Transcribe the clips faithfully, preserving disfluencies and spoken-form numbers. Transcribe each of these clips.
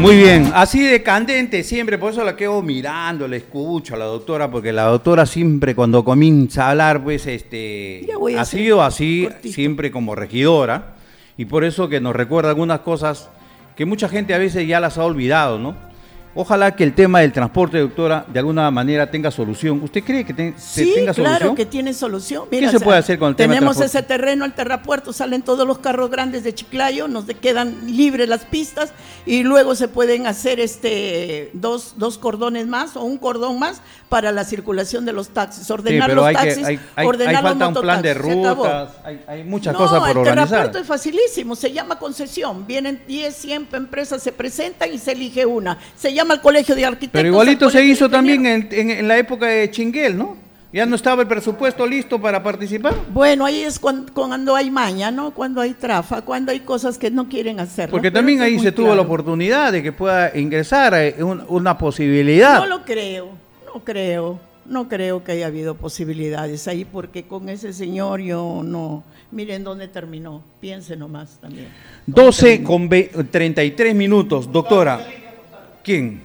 Muy bien, así de candente siempre, por eso la quedo mirando, la escucho a la doctora, porque la doctora siempre cuando comienza a hablar, pues este, ha sido así cortito. Siempre como regidora, y por eso que nos recuerda algunas cosas que mucha gente a veces ya las ha olvidado, ¿no? Ojalá que el tema del transporte, doctora, de alguna manera tenga solución. ¿Usted cree que te, sí, tenga solución? Sí, claro que tiene solución. Mira, ¿Qué se o sea, puede hacer con el tema del transporte? Tenemos ese terreno, el terrapuerto, salen todos los carros grandes de Chiclayo, nos quedan libres las pistas y luego se pueden hacer este dos, dos cordones más o un cordón más para la circulación de los taxis. Ordenar sí, los hay taxis, que, hay, hay, ordenar hay falta los un plan de rutas, hay, hay muchas no, cosas por organizar. No, el terrapuerto es facilísimo, se llama concesión. Vienen diez, cien empresas, se presentan y se elige una. Se llama el Colegio de Arquitectos. Pero igualito se hizo también en, en, en la época de Chinguel, ¿no? ¿Ya no estaba el presupuesto listo para participar? Bueno, ahí es cuando, cuando hay maña, ¿no? Cuando hay trafa, cuando hay cosas que no quieren hacer. Porque ¿no? también ahí se claro. tuvo la oportunidad de que pueda ingresar un, una posibilidad. No lo creo, no creo, no creo que haya habido posibilidades ahí, porque con ese señor yo no... Miren dónde terminó, piense nomás también. doce con treinta y tres minutos, doctora. ¿Quién?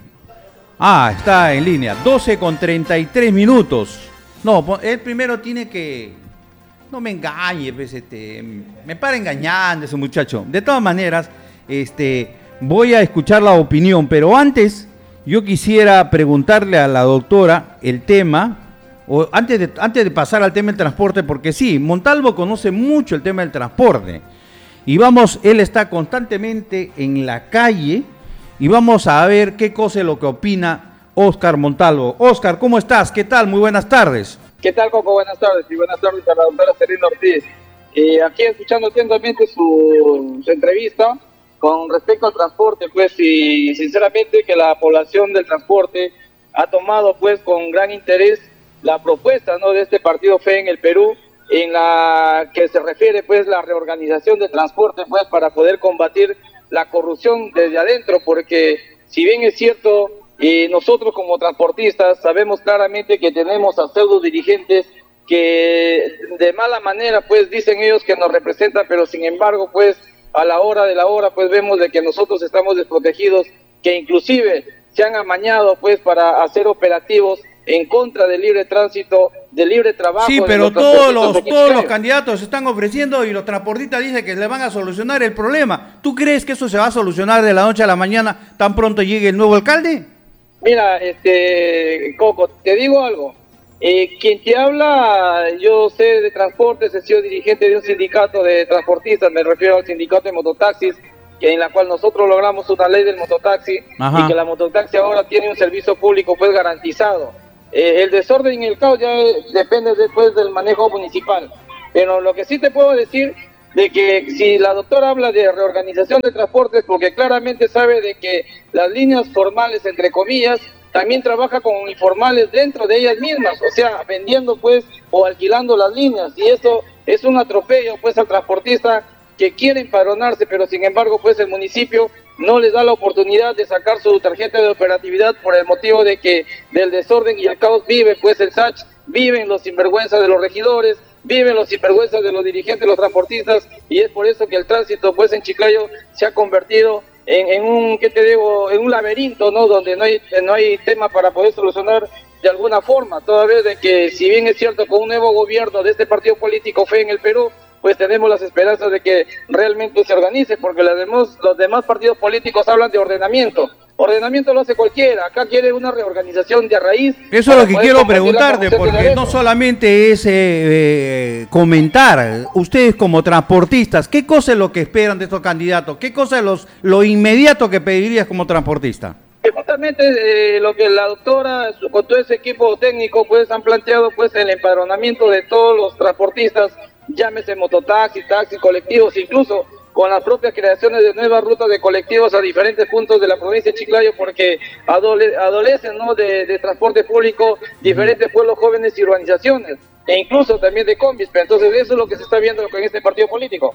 Ah, está en línea. doce con treinta y tres minutos. No, él primero tiene que... No me engañe, pues, este, me para engañando ese muchacho. De todas maneras, este, voy a escuchar la opinión, pero antes yo quisiera preguntarle a la doctora el tema, o antes de, antes de pasar al tema del transporte, porque sí, Montalvo conoce mucho el tema del transporte. Y vamos, él está constantemente en la calle. Y vamos a ver qué cosa es lo que opina Óscar Montalvo. Óscar, ¿cómo estás? ¿Qué tal? Muy buenas tardes. ¿Qué tal, Coco? Buenas tardes. Y buenas tardes a la doctora Celina Ortiz. Eh, aquí escuchando atentamente su, su entrevista con respecto al transporte, pues, y sinceramente que la población del transporte ha tomado, pues, con gran interés la propuesta, ¿no?, de este partido Fe en el Perú, en la que se refiere, pues, la reorganización del transporte, pues, para poder combatir la corrupción desde adentro, porque si bien es cierto, eh, nosotros como transportistas sabemos claramente que tenemos a pseudo dirigentes que de mala manera, pues, dicen ellos que nos representan, pero sin embargo, pues, a la hora de la hora, pues, vemos de que nosotros estamos desprotegidos, que inclusive se han amañado, pues, para hacer operativos en contra del libre tránsito, del libre trabajo. Sí, pero los todos los todos los candidatos se están ofreciendo y los transportistas dicen que le van a solucionar el problema. ¿Tú crees que eso se va a solucionar de la noche a la mañana tan pronto llegue el nuevo alcalde? Mira, este, Coco, te digo algo. Eh, quien te habla, yo sé de transportes, he sido dirigente de un sindicato de transportistas, me refiero al sindicato de mototaxis, que en la cual nosotros logramos una ley del mototaxi. Ajá. Y que la mototaxi ahora tiene un servicio público, pues, garantizado. Eh, el desorden y el caos ya depende después del manejo municipal, pero lo que sí te puedo decir de que si la doctora habla de reorganización de transportes, porque claramente sabe de que las líneas formales, entre comillas, también trabaja con informales dentro de ellas mismas, o sea, vendiendo, pues, o alquilando las líneas, y eso es un atropello, pues, al transportista que quiere empadronarse, pero sin embargo, pues, el municipio no les da la oportunidad de sacar su tarjeta de operatividad por el motivo de que del desorden y el caos vive, pues, el S A C H, viven los sinvergüenzas de los regidores, viven los sinvergüenzas de los dirigentes, los transportistas, y es por eso que el tránsito, pues, en Chiclayo se ha convertido en, en un, ¿qué te digo?, en un laberinto, ¿no?, donde no hay, no hay tema para poder solucionar de alguna forma, toda vez de que, si bien es cierto, con un nuevo gobierno de este partido político Fe en el Perú, pues tenemos las esperanzas de que realmente se organice, porque los demás, los demás partidos políticos hablan de ordenamiento. Ordenamiento lo hace cualquiera, acá quiere una reorganización de raíz. Eso es lo que quiero preguntarte, porque no solamente es eh, eh, comentar, ustedes como transportistas, ¿qué cosa es lo que esperan de estos candidatos? ¿Qué cosa es los, lo inmediato que pedirías como transportista? Justamente eh, lo que la doctora con todo ese equipo técnico, pues, han planteado, pues, el empadronamiento de todos los transportistas, llámese mototaxis, taxis, colectivos, incluso con las propias creaciones de nuevas rutas de colectivos a diferentes puntos de la provincia de Chiclayo, porque adole, adolecen, ¿no?, de, de transporte público diferentes pueblos jóvenes y urbanizaciones, e incluso también de combis. Entonces eso es lo que se está viendo con este partido político.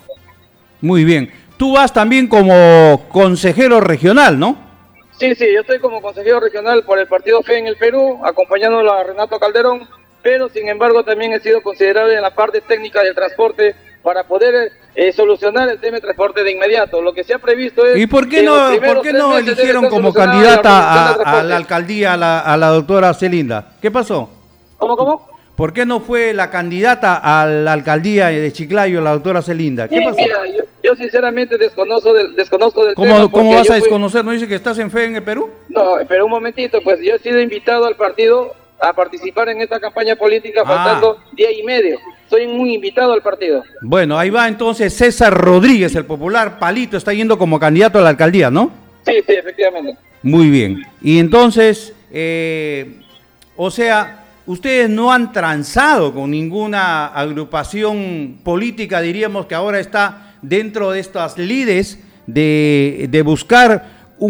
Muy bien. Tú vas también como consejero regional, ¿no? Sí, sí, yo estoy como consejero regional por el partido Fe en el Perú, acompañándolo a Renato Calderón, pero sin embargo también he sido considerado en la parte técnica del transporte para poder eh, solucionar el tema de transporte de inmediato. Lo que se ha previsto es... ¿Y por qué que no, los primeros por qué tres no meses debe eligieron estar como solucionada candidata la a, organización de a la transporte? alcaldía a la, a la doctora Celinda? ¿Qué pasó? ¿Cómo, cómo? ¿Por qué no fue la candidata a la alcaldía de Chiclayo la doctora Celinda? ¿Qué Sí, pasó? mira, yo, yo sinceramente desconozco del, desconozco del tema. ¿Cómo, porque cómo vas yo a fui- desconocer? ¿No dice que estás en fe en el Perú? No, pero un momentito, pues yo he sido invitado al partido a participar en esta campaña política Ah. faltando día y medio. Soy un invitado al partido. Bueno, ahí va entonces César Rodríguez, el popular Palito, está yendo como candidato a la alcaldía, ¿no? Sí, sí, efectivamente. Muy bien. Y entonces, eh, o sea, ustedes no han transado con ninguna agrupación política, diríamos, que ahora está dentro de estas lides de, de buscar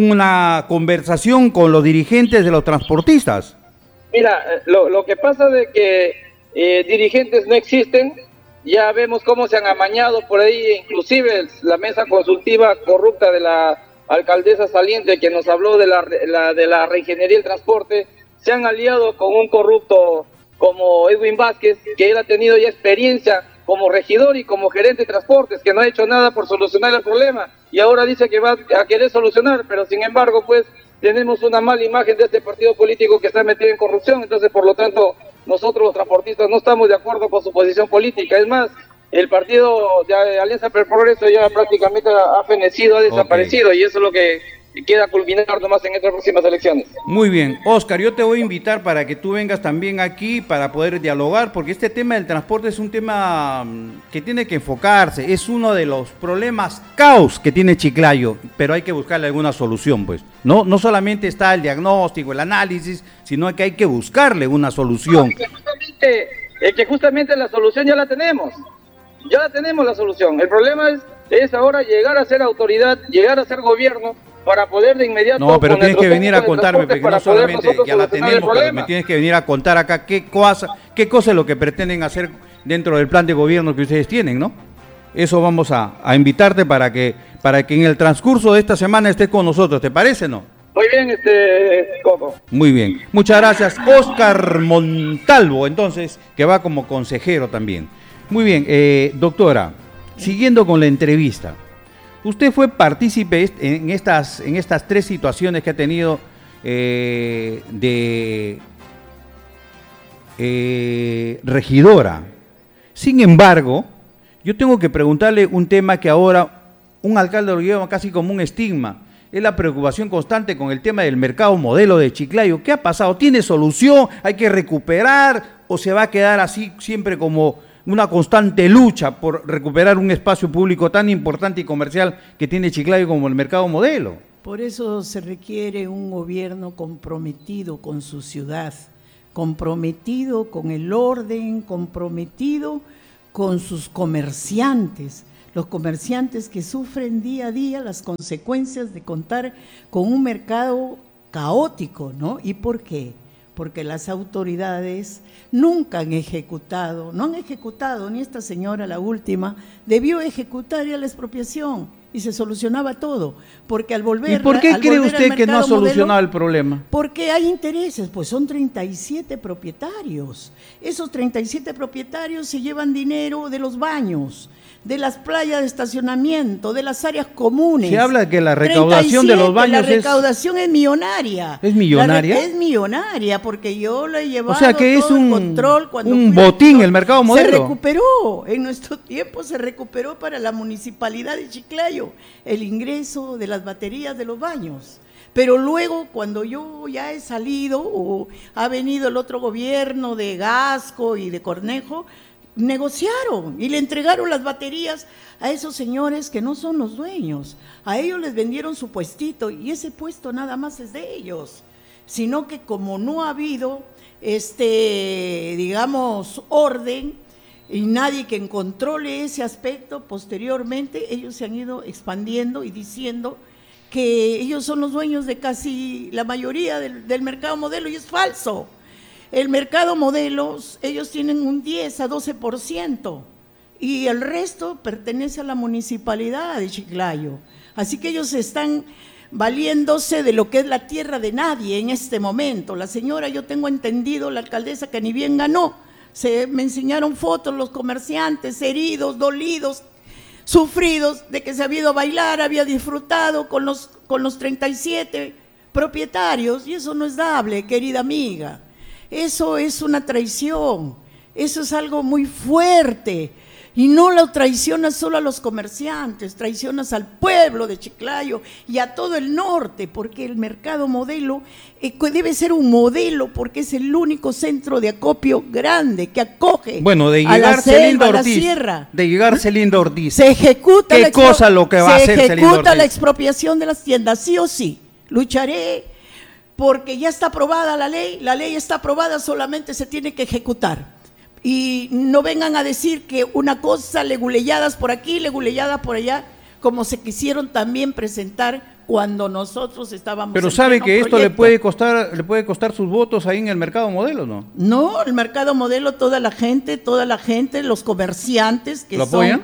una conversación con los dirigentes de los transportistas. Mira, eh, lo, lo que pasa de que eh, dirigentes no existen, ya vemos cómo se han amañado por ahí, inclusive la mesa consultiva corrupta de la alcaldesa saliente que nos habló de la, la- de la reingeniería del transporte, se han aliado con un corrupto como Edwin Vázquez, que él ha tenido ya experiencia como regidor y como gerente de transportes, que no ha hecho nada por solucionar el problema, y ahora dice que va a querer solucionar, pero sin embargo, pues, tenemos una mala imagen de este partido político que está metido en corrupción, entonces, por lo tanto, nosotros los transportistas no estamos de acuerdo con su posición política. Es más, el partido de Alianza per Progreso ya prácticamente ha fenecido, ha desaparecido, y eso es lo que queda culminar nomás en estas próximas elecciones. Muy bien, Oscar, yo te voy a invitar para que tú vengas también aquí para poder dialogar, porque este tema del transporte es un tema mm, que tiene que enfocarse, es uno de los problemas caos que tiene Chiclayo, pero hay que buscarle alguna solución, pues. No, no solamente está el diagnóstico, el análisis, sino que hay que buscarle una solución. Es que justamente, es que justamente la solución ya la tenemos, ya la tenemos la solución. El problema es, es ahora llegar a ser autoridad, llegar a ser gobierno, para poder de inmediato... No, pero tienes que venir a contarme, porque no poder solamente nosotros ya la solucionar el tenemos, pero problema. me tienes que venir a contar acá qué cosa, qué cosa es lo que pretenden hacer dentro del plan de gobierno que ustedes tienen, ¿no? Eso vamos a, a invitarte para que, para que en el transcurso de esta semana estés con nosotros, ¿te parece, no? Muy bien, este, Coco. Muy bien, muchas gracias. Oscar Montalvo, entonces, que va como consejero también. Muy bien, eh, doctora, siguiendo con la entrevista. Usted fue partícipe en estas, en estas tres situaciones que ha tenido eh, de eh, regidora. Sin embargo, yo tengo que preguntarle un tema que ahora un alcalde lo lleva casi como un estigma. Es la preocupación constante con el tema del mercado modelo de Chiclayo. ¿Qué ha pasado? ¿Tiene solución? ¿Hay que recuperar? ¿O se va a quedar así siempre como una constante lucha por recuperar un espacio público tan importante y comercial que tiene Chiclayo como el mercado modelo? Por eso se requiere un gobierno comprometido con su ciudad, comprometido con el orden, comprometido con sus comerciantes, los comerciantes que sufren día a día las consecuencias de contar con un mercado caótico, ¿no? ¿Y por qué? Porque las autoridades nunca han ejecutado, no han ejecutado, ni esta señora, la última, debió ejecutar ya la expropiación y se solucionaba todo, porque al volver... ¿Y por qué al cree volver al usted que no ha mercado solucionado modelo, el problema? porque hay intereses, pues son treinta y siete propietarios. Esos treinta y siete propietarios se llevan dinero de los baños, de las playas de estacionamiento, de las áreas comunes. Se habla de que la recaudación de los baños la es... recaudación es millonaria. ¿Es millonaria? La re- es millonaria, porque yo lo he llevado O sea que es todo el un, control cuando un fui botín rector. el mercado modelo. Se recuperó, en nuestro tiempo se recuperó para la municipalidad de Chiclayo el ingreso de las baterías de los baños. Pero luego, cuando yo ya he salido, o ha venido el otro gobierno de Gasco y de Cornejo, negociaron y le entregaron las baterías a esos señores que no son los dueños. A ellos les vendieron su puestito y ese puesto nada más es de ellos. Sino que como no ha habido, este, digamos, orden y nadie que controle ese aspecto, posteriormente ellos se han ido expandiendo y diciendo que ellos son los dueños de casi la mayoría del, del mercado modelo, y es falso. El mercado modelo, ellos tienen un diez a doce por ciento y el resto pertenece a la municipalidad de Chiclayo. Así que ellos están valiéndose de lo que es la tierra de nadie en este momento. La señora, yo tengo entendido, la alcaldesa, que ni bien ganó, se me enseñaron fotos los comerciantes heridos, dolidos, sufridos de que se había ido a bailar, había disfrutado con los, con los treinta y siete propietarios, y eso no es dable, querida amiga. Eso es una traición, eso es algo muy fuerte. Y no lo traicionas solo a los comerciantes, traicionas al pueblo de Chiclayo y a todo el norte, porque el mercado modelo eh, debe ser un modelo, porque es el único centro de acopio grande que acoge bueno, de a la llegar selva, Celinda a la Ortiz, sierra. de llegar Celinda Ortiz. Se ejecuta, ¿Qué la, cosa lo que va a hacer se Celinda ejecuta la Ortiz? expropiación de las tiendas, sí o sí. Lucharé porque ya está aprobada la ley, la ley está aprobada, solamente se tiene que ejecutar. Y no vengan a decir que una cosa leguleyadas por aquí, leguleyadas por allá, como se quisieron también presentar cuando nosotros estábamos. Pero en sabe pleno que esto proyecto. le puede costar, le puede costar sus votos ahí en el mercado modelo, ¿no? No, el mercado modelo, toda la gente, toda la gente, los comerciantes que ¿Lo son. apoyan?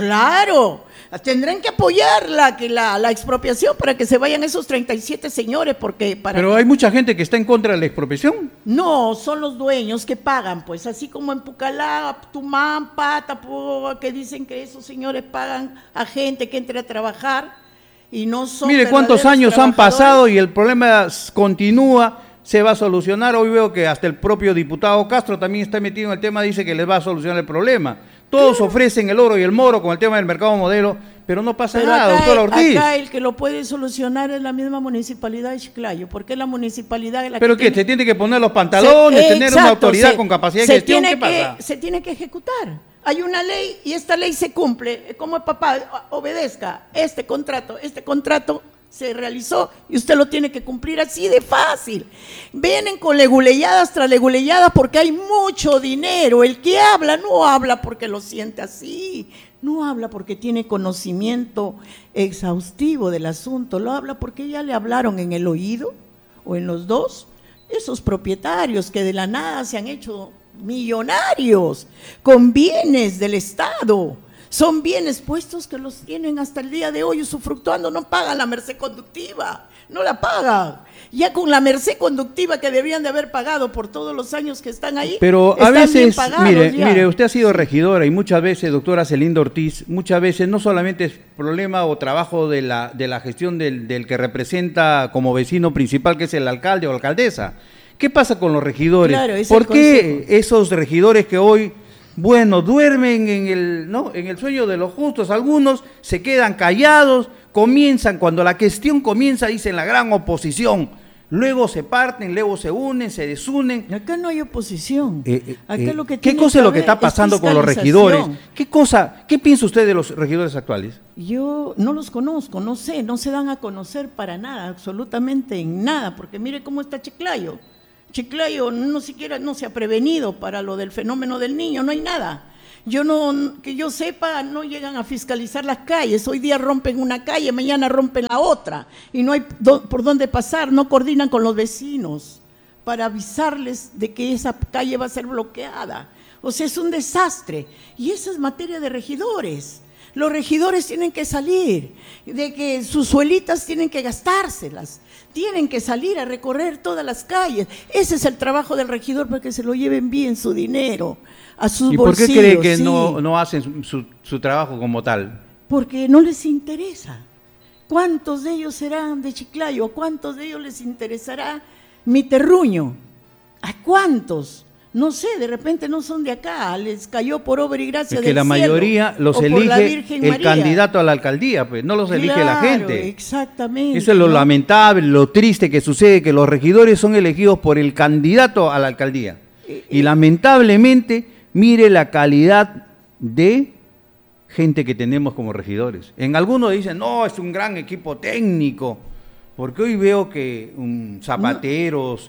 Claro, tendrán que apoyar la, que la, la expropiación para que se vayan esos treinta y siete señores, porque para. Pero hay mucha gente que está en contra de la expropiación. No, son los dueños que pagan, pues, así como en Pucallá, Tumán, Patapo, que dicen que esos señores pagan a gente que entre a trabajar y no son. Mire cuántos verdaderos años han trabajadores. pasado y el problema continúa, se va a solucionar. Hoy veo que hasta el propio diputado Castro también está metido en el tema, dice que les va a solucionar el problema. Todos Claro. ofrecen el oro y el moro con el tema del mercado modelo, pero no pasa Pero nada, acá, doctora Ortiz. acá el que lo puede solucionar es la misma municipalidad de Chiclayo, porque es la municipalidad la ¿Pero que qué? tiene- ¿Se tiene que poner los pantalones, Se- tener exacto, una autoridad se- con capacidad de se gestión? tiene ¿Qué pasa? que- se tiene que ejecutar. Hay una ley y esta ley se cumple. Como el papá obedezca este contrato, este contrato se realizó y usted lo tiene que cumplir así de fácil. Vienen con leguleyadas tras leguleyadas porque hay mucho dinero. El que habla no habla porque lo siente así, no habla porque tiene conocimiento exhaustivo del asunto, lo habla porque ya le hablaron en el oído o en los dos. Esos propietarios que de la nada se han hecho millonarios con bienes del Estado. Son bienes puestos que los tienen hasta el día de hoy usufructuando, no pagan la merced conductiva, no la pagan. Ya con la merced conductiva que deberían de haber pagado por todos los años que están ahí, Pero a están bien veces, pagados mire, ya. mire, usted ha sido regidora y muchas veces, doctora Celinda Ortiz, muchas veces no solamente es problema o trabajo de la, de la gestión del, del que representa como vecino principal, que es el alcalde o alcaldesa. ¿Qué pasa con los regidores? Claro, es ¿Por el qué consejo. esos regidores que hoy, bueno, duermen en el, ¿no? en el sueño de los justos, algunos se quedan callados, comienzan, cuando la cuestión comienza, dicen la gran oposición, luego se parten, luego se unen, se desunen? Acá no hay oposición. Eh, eh, Acá eh, lo que ¿Qué tiene cosa es lo que haber está pasando con los fiscalización. regidores? ¿Qué cosa, qué piensa usted de los regidores actuales? Yo no los conozco, no sé, no se dan a conocer para nada, absolutamente en nada, porque mire cómo está Chiclayo. Chiclayo no siquiera no se ha prevenido para lo del fenómeno del niño, no hay nada. Yo no, que yo sepa, no llegan a fiscalizar las calles. Hoy día rompen una calle, mañana rompen la otra y no hay do, por dónde pasar, no coordinan con los vecinos para avisarles de que esa calle va a ser bloqueada. O sea, es un desastre y esa es materia de regidores. Los regidores tienen que salir, de que sus suelitas tienen que gastárselas, tienen que salir a recorrer todas las calles. Ese es el trabajo del regidor, para que se lo lleven bien su dinero a sus ¿Y por bolsillos. qué cree que sí. no, no hacen su, su- su trabajo como tal? Porque no les interesa. ¿Cuántos de ellos serán de Chiclayo? ¿Cuántos de ellos les interesará mi terruño? ¿A cuántos? No sé, de repente no son de acá, les cayó por obra y gracia Es que del la cielo, mayoría los o por la elige Virgen el María. candidato a la alcaldía, pues no los elige la Claro, gente. Exactamente. Eso es lo ¿no? lamentable, lo triste que sucede, que los regidores son elegidos por el candidato a la alcaldía. Y lamentablemente, mire la calidad de gente que tenemos como regidores. En algunos dicen, no, es un gran equipo técnico, porque hoy veo que um, zapateros,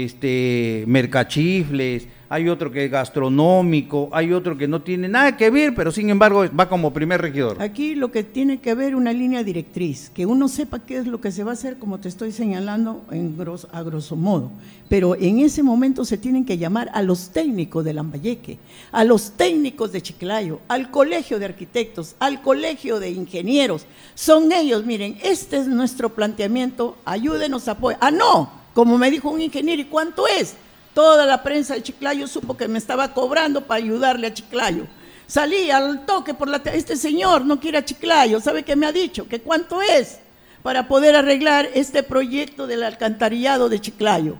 este, mercachifles, hay otro que es gastronómico, hay otro que no tiene nada que ver, pero sin embargo va como primer regidor. Aquí lo que tiene que haber una línea directriz, que uno sepa qué es lo que se va a hacer, como te estoy señalando en gros, a grosso modo. Pero en ese momento se tienen que llamar a los técnicos de Lambayeque, a los técnicos de Chiclayo, al colegio de arquitectos, al colegio de ingenieros. Son ellos, miren, este es nuestro planteamiento, ayúdenos a apoyar. Ah, no, como me dijo un ingeniero, ¿y cuánto es? Toda la prensa de Chiclayo supo que me estaba cobrando para ayudarle a Chiclayo. salí al toque por la... Este señor no quiere a Chiclayo, ¿sabe qué me ha dicho? ¿Que cuánto es para poder arreglar este proyecto del alcantarillado de Chiclayo?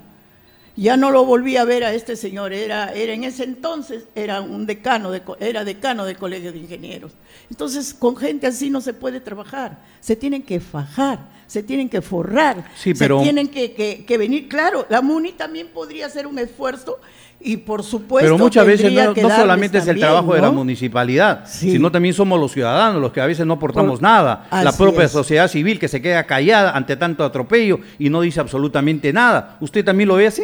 Ya no lo volví a ver a este señor, era, era en ese entonces, era un decano, de, era decano de colegio de ingenieros. Entonces, con gente así no se puede trabajar, se tienen que fajar, se tienen que forrar, sí, pero... se tienen que, que, que venir. Claro, la MUNI también podría hacer un esfuerzo y por supuesto pero muchas veces no, que no solamente es el también, trabajo, ¿no?, de la municipalidad, sí, sino también somos los ciudadanos los que a veces no aportamos por, nada, la propia es. sociedad civil que se queda callada ante tanto atropello y no dice absolutamente nada. ¿Usted también lo ve así?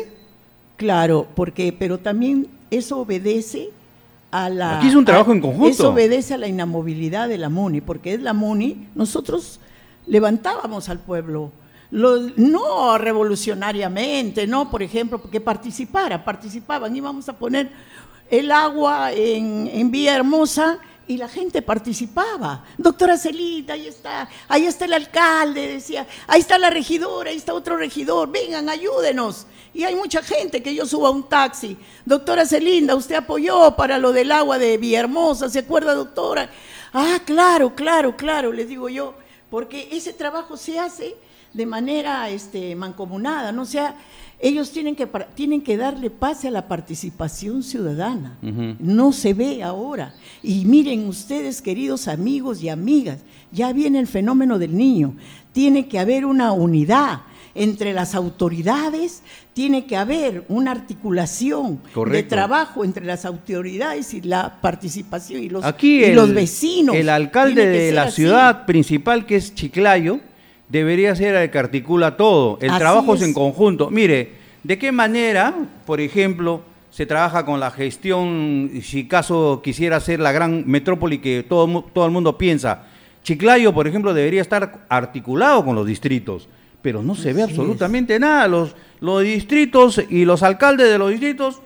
Claro, porque, pero también eso obedece a la... Aquí es un trabajo a, en conjunto. Eso obedece a la inamovilidad de la MUNI, porque es la MUNI, nosotros levantábamos al pueblo, lo, no revolucionariamente, no, por ejemplo, porque participara, participaban, íbamos a poner el agua en, en Villahermosa y la gente participaba. Doctora Celita, ahí está, ahí está el alcalde, decía, ahí está la regidora, ahí está otro regidor, vengan, ayúdenos. Y hay mucha gente que yo subo a un taxi. Doctora Celinda, usted apoyó para lo del agua de Villahermosa, ¿se acuerda, doctora? Ah, claro, claro, claro, les digo yo, porque ese trabajo se hace de manera este, mancomunada, ¿no? O sea, ellos tienen que, tienen que darle pase a la participación ciudadana. Uh-huh. No se ve ahora. Y miren ustedes, queridos amigos y amigas, ya viene el fenómeno del niño. Tiene que haber una unidad entre las autoridades, tiene que haber una articulación Correcto. de trabajo entre las autoridades y la participación y los, Aquí y el, los vecinos. El alcalde de la así. ciudad principal, que es Chiclayo, debería ser el que articula todo. El así trabajo es en conjunto. Mire, ¿de qué manera, por ejemplo, se trabaja con la gestión, si caso quisiera ser la gran metrópoli que todo, todo el mundo piensa? Chiclayo, por ejemplo, debería estar articulado con los distritos, pero no se ve Así absolutamente es. nada. Los, los distritos y los alcaldes de los distritos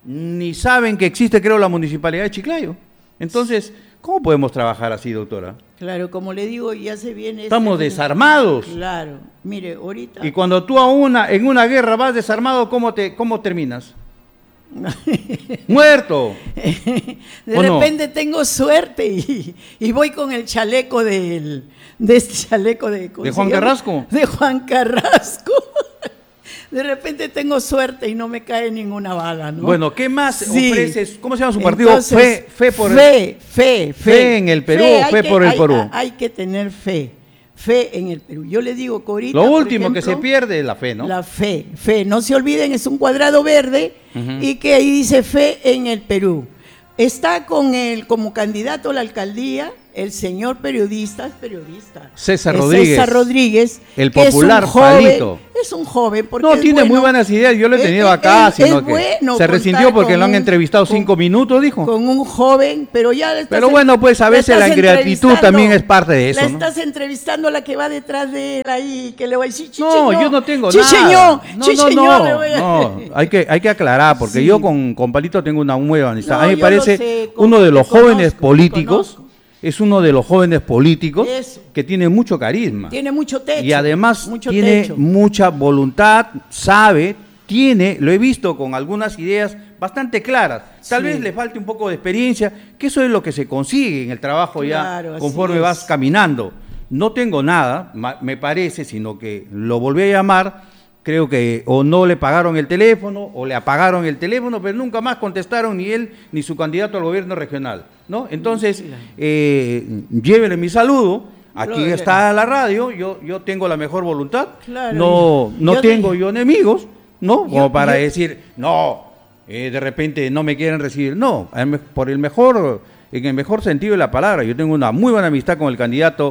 ni saben que existe, creo, la municipalidad de Chiclayo. Entonces, ¿cómo podemos trabajar así, doctora? Claro, como le digo, ya se viene... Estamos este... desarmados. Claro, mire, ahorita... Y cuando tú a una, en una guerra vas desarmado, ¿cómo, te, cómo terminas? Muerto. De repente no? tengo suerte y, y voy con el chaleco del, de este chaleco de... ¿De Juan Carrasco? De Juan Carrasco. De repente tengo suerte y no me cae ninguna bala, ¿no? Bueno, ¿qué más sí. ofreces? ¿Cómo se llama su partido? Entonces, fe, fe por fe, el... fe, fe, fe en el Perú fe, o fe que, por el hay, Perú. Hay que tener fe. Fe en el Perú. Yo le digo que ahorita, lo último ejemplo, que se pierde es la fe, ¿no? La fe, fe. No se olviden, es un cuadrado verde uh-huh. y que ahí dice fe en el Perú. Está con él como candidato a la alcaldía el señor periodista, es periodista. César Rodríguez. César Rodríguez. El popular es un joven, Palito. Es un joven porque No, es tiene bueno, muy buenas ideas, yo lo he tenido es, acá, es, sino es que bueno se resintió porque lo han entrevistado con, cinco minutos, dijo. Con un joven, pero ya le estás Pero bueno, pues a veces la ingratitud también es parte de eso, La ¿no? estás entrevistando a la que va detrás de él ahí, que le va a decir, No, yo no tengo chicheño, nada. No, chicheño, no, le no, voy a... no, hay que, hay que aclarar, porque sí. yo con, con Palito tengo una muy buena amistad. No, a mí me parece sé, uno de los jóvenes conozco, políticos... Conozco. Es uno de los jóvenes políticos Eso. que tiene mucho carisma. Tiene mucho techo. Y además mucho tiene techo. mucha voluntad, sabe, tiene, lo he visto con algunas ideas bastante claras. Tal sí. vez le falte un poco de experiencia, que eso es lo que se consigue en el trabajo claro, ya conforme es. vas caminando. No tengo nada, me parece, sino que lo volví a llamar. Creo que o no le pagaron el teléfono o le apagaron el teléfono, pero nunca más contestaron ni él ni su candidato al gobierno regional, ¿no? Entonces, eh, llévenle mi saludo. Aquí está la radio, yo, yo tengo la mejor voluntad. Claro, no no yo tengo te... yo enemigos, ¿no? Como yo, para yo... decir, no, eh, de repente no me quieren recibir. No, por el mejor, en el mejor sentido de la palabra. Yo tengo una muy buena amistad con el candidato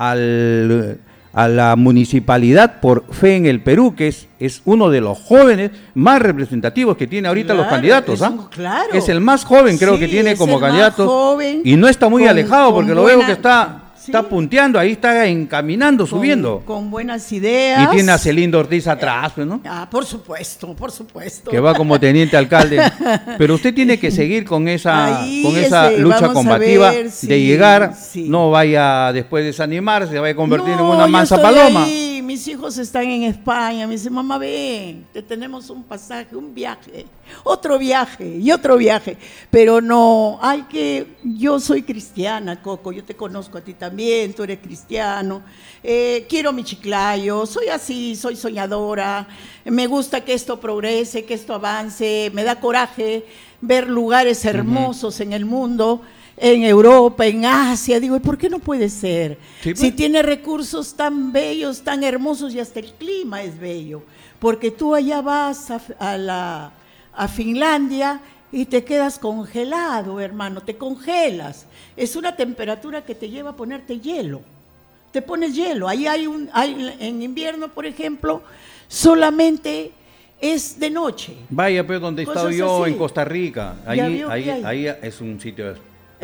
al... a la municipalidad por Fe en el Perú, que es, es uno de los jóvenes más representativos que tiene ahorita claro, los candidatos. Es, un, claro. es el más joven, creo, sí, que tiene como candidato. Y no está muy con, alejado, porque lo buena, veo que está, sí. está punteando, ahí está encaminando, con, subiendo. Con buenas ideas. Y tiene a Celindo Ortiz atrás, ¿no? Ah, por supuesto, por supuesto. Que va como teniente alcalde. Pero usted tiene que seguir con esa, ahí, con esa ese, lucha combativa ver, sí, de llegar, sí. no vaya después desanimarse, se vaya a convertir no, en una mansa paloma. Ahí, mis hijos están en España, me dicen, mamá, ven, te tenemos un pasaje, un viaje, otro viaje y otro viaje. Pero no, hay que, yo soy cristiana, Coco, yo te conozco a ti también, tú eres cristiano, eh, quiero mi Chiclayo, soy así, soy soñadora, me gusta que esto progrese, que esto avance, me da coraje ver lugares hermosos uh-huh. en el mundo, en Europa, en Asia. Digo, ¿y por qué no puede ser? Sí, pues. Si tiene recursos tan bellos, tan hermosos, y hasta el clima es bello. Porque tú allá vas a, a, la, a Finlandia y te quedas congelado, hermano, te congelas. Es una temperatura que te lleva a ponerte hielo. Te pones hielo. Ahí hay un, hay, en invierno, por ejemplo, solamente es de noche. Vaya, pues, donde he estado yo, así. En Costa Rica. Ahí, ahí, ahí es un sitio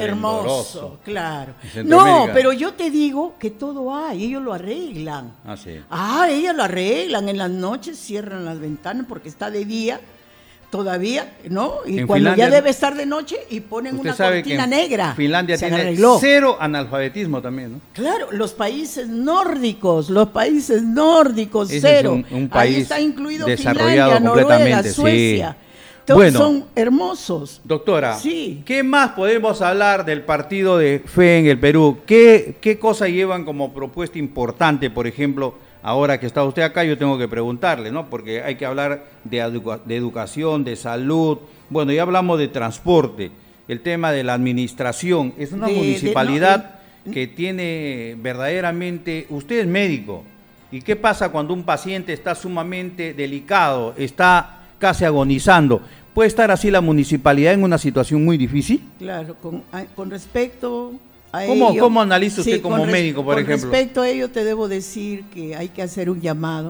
hermoso, claro. No, pero yo te digo que todo hay, ellos lo arreglan. Ah, sí. Ah, ellos lo arreglan, en las noches cierran las ventanas porque está de día todavía, ¿no? Y en cuando Finlandia, ya debe estar de noche y ponen una cortina negra. Finlandia tiene arregló. Cero analfabetismo también, ¿no? Claro, los países nórdicos, los países nórdicos, ese cero. Es un, un país ahí está incluido desarrollado Finlandia, Noruega, Suecia. Sí. Todos bueno, son hermosos. Doctora, sí. ¿Qué más podemos hablar del partido de Fe en el Perú? ¿Qué, qué cosas llevan como propuesta importante, por ejemplo, ahora que está usted acá, yo tengo que preguntarle, ¿no? Porque hay que hablar de, educa de educación, de salud, bueno, ya hablamos de transporte, el tema de la administración. Es una de, municipalidad de, no, que tiene verdaderamente, usted es médico, ¿y qué pasa cuando un paciente está sumamente delicado, está casi agonizando? ¿Puede estar así la municipalidad en una situación muy difícil? Claro, con, con respecto a ¿Cómo, ello... ¿Cómo analiza usted sí, como con médico, por con ejemplo? Con respecto a ello te debo decir que hay que hacer un llamado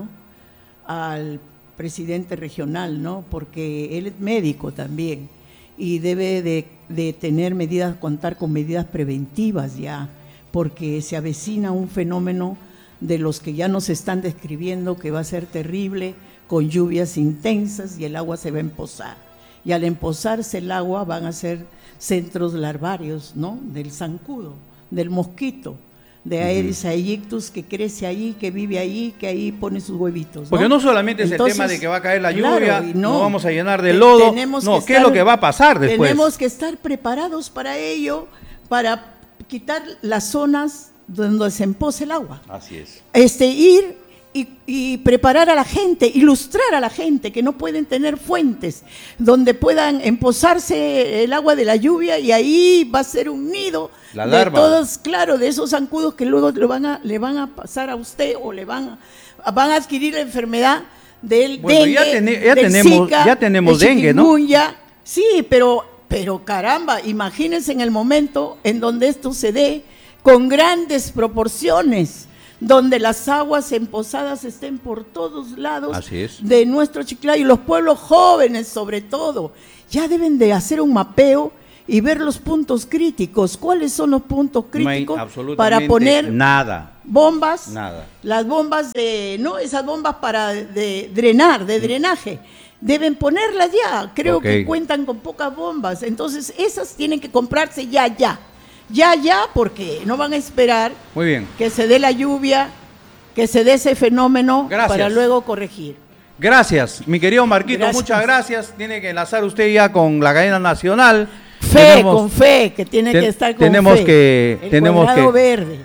al presidente regional, ¿no? Porque él es médico también y debe de, de tener medidas, contar con medidas preventivas ya, porque se avecina un fenómeno de los que ya nos están describiendo que va a ser terrible, con lluvias intensas y el agua se va a empozar. Y al empozarse el agua van a ser centros larvarios, ¿no? Del zancudo, del mosquito, de Aedes aegyptus que crece ahí, que vive ahí, que ahí pone sus huevitos, ¿no? Porque no solamente es Entonces, el tema de que va a caer la lluvia, claro, no, no vamos a llenar de lodo, no, ¿qué estar, es lo que va a pasar después? Tenemos que estar preparados para ello, para quitar las zonas donde se empoza el agua. Así es. Este, ir y, y preparar a la gente, ilustrar a la gente que no pueden tener fuentes donde puedan empozarse el agua de la lluvia y ahí va a ser un nido la de larva. Todos, claro, de esos zancudos que luego le van a, le van a pasar a usted o le van a, van a adquirir la enfermedad del bueno, dengue, ya, ten, ya del tenemos, Zika, ya tenemos dengue, ¿no? Sí, pero, pero caramba, imagínense en el momento en donde esto se dé con grandes proporciones, donde las aguas empozadas estén por todos lados Así es. de nuestro Chiclayo, y los pueblos jóvenes sobre todo, ya deben de hacer un mapeo y ver los puntos críticos. ¿Cuáles son los puntos críticos no para poner nada, bombas? Nada. Las bombas de, no, esas bombas para de drenar, de drenaje. Deben ponerlas ya, creo okay. que cuentan con pocas bombas, entonces esas tienen que comprarse ya, ya. Ya, ya, porque no van a esperar Muy bien. que se dé la lluvia, que se dé ese fenómeno gracias. Para luego corregir. Gracias, mi querido Marquito, gracias. Muchas gracias. Tiene que enlazar usted ya con la cadena nacional. Fe, tenemos, con fe, que tiene ten, que estar con tenemos fe. Que, El tenemos que verde.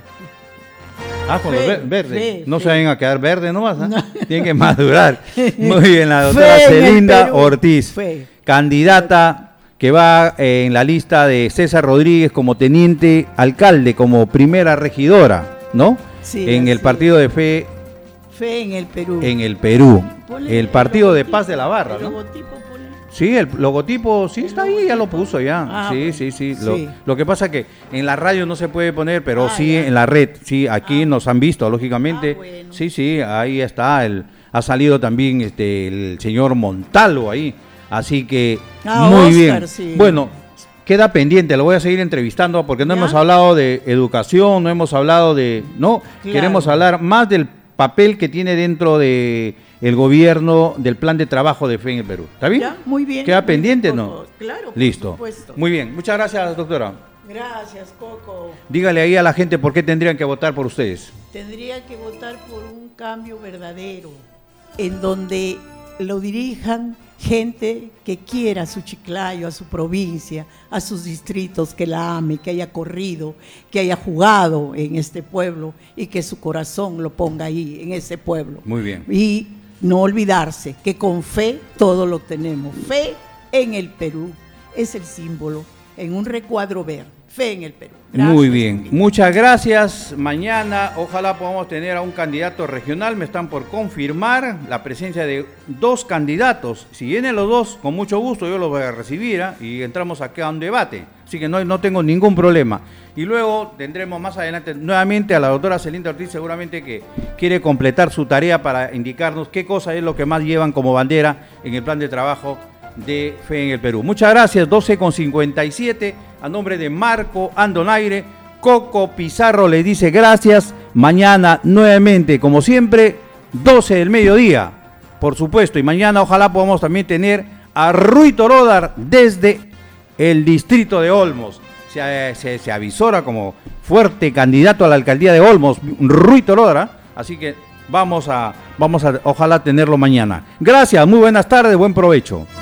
Ah, con fe, los verdes. Fe, no fe. Se vayan a quedar verdes nomás, ¿eh? No. Tienen que madurar. Muy bien, la doctora Celinda Ortiz, fe. Candidata que va en la lista de César Rodríguez como teniente alcalde, como primera regidora, ¿no? Sí, en el partido de Fe. Fe en el Perú. En el Perú. Ponle el partido el de Paz de la Barra, ¿no? Logotipo, sí, el logotipo, sí, el está logotipo. Ahí, ya lo puso ya. Ah, sí, bueno. sí, sí, sí. Lo, lo que pasa es que en la radio no se puede poner, pero ah, sí ya. En la red. Sí, aquí ah. nos han visto, lógicamente. Ah, bueno. Sí, sí, ahí está. El, ha salido también este, el señor Montalvo ahí. Así que, ah, muy Oscar, bien. Sí. Bueno, queda pendiente, lo voy a seguir entrevistando porque no ¿Ya? Hemos hablado de educación, no hemos hablado de... No, claro. Queremos hablar más del papel que tiene dentro de el gobierno del plan de trabajo de Fe en el Perú. ¿Está bien? Ya, muy bien. ¿Queda pendiente o no? Claro, listo. Por supuesto. Muy bien, muchas gracias, doctora. Gracias, Coco. Dígale ahí a la gente por qué tendrían que votar por ustedes. Tendría que votar por un cambio verdadero, en donde lo dirijan gente que quiera a su Chiclayo, a su provincia, a sus distritos, que la ame, que haya corrido, que haya jugado en este pueblo y que su corazón lo ponga ahí, en ese pueblo. Muy bien. Y no olvidarse que con fe todo lo tenemos. Fe en el Perú es el símbolo, en un recuadro verde. Fe en el Perú. Gracias, Muy bien, Julito. muchas gracias. Mañana ojalá podamos tener a un candidato regional. Me están por confirmar la presencia de dos candidatos. Si vienen los dos, con mucho gusto yo los voy a recibir, ¿eh? Y entramos aquí a un debate. Así que no, no tengo ningún problema. Y luego tendremos más adelante nuevamente a la doctora Celinda Ortiz, seguramente que quiere completar su tarea para indicarnos qué cosa es lo que más llevan como bandera en el plan de trabajo de Fe en el Perú. Muchas gracias, doce con cincuenta y siete, a nombre de Marco Andonaire, Coco Pizarro le dice gracias. Mañana nuevamente, como siempre, doce del mediodía, por supuesto, y mañana ojalá podamos también tener a Rui Torodar desde el distrito de Olmos. Se, se, se avisora como fuerte candidato a la alcaldía de Olmos, Rui Torodar, así que vamos a, vamos a, ojalá tenerlo mañana. Gracias, muy buenas tardes, buen provecho.